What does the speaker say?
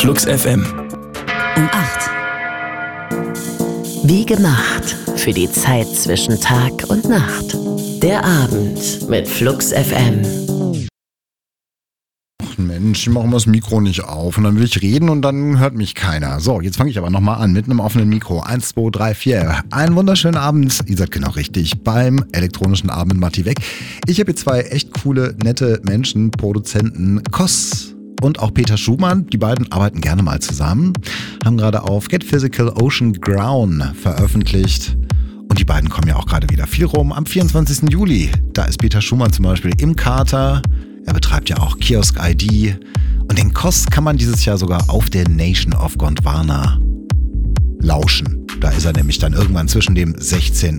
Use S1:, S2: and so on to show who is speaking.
S1: Flux FM.
S2: Um 8. Wie gemacht für die Zeit zwischen Tag und Nacht. Der Abend mit Flux FM.
S3: Mensch, ich mache mal das Mikro nicht auf und dann will ich reden und dann hört mich keiner. So, jetzt fange ich aber nochmal an mit einem offenen Mikro. 1, 2, 3, 4. Einen wunderschönen Abend, ihr seid genau richtig, beim elektronischen Abend mit Matti Weg. Ich habe hier zwei echt coole, nette Menschen, Produzenten, Koss und auch Peter Schumann. Die beiden arbeiten gerne mal zusammen, haben gerade auf Get Physical Ocean Ground veröffentlicht. Und die beiden kommen ja auch gerade wieder viel rum. Am 24. Juli, da ist Peter Schumann zum Beispiel im Kater. Er betreibt ja auch Kiosk ID. Und den Koss kann man dieses Jahr sogar auf der Nation of Gondwana lauschen. Da ist er nämlich dann irgendwann zwischen dem 16.